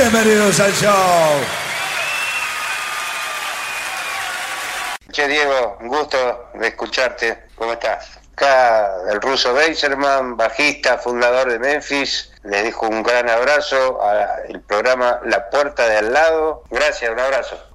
bienvenidos al show. Che, Diego, un gusto de escucharte. ¿Cómo estás? Acá el ruso Beiserman, bajista, fundador de Memphis. Les dejo un gran abrazo al programa La Puerta de Al Lado. Gracias, un abrazo.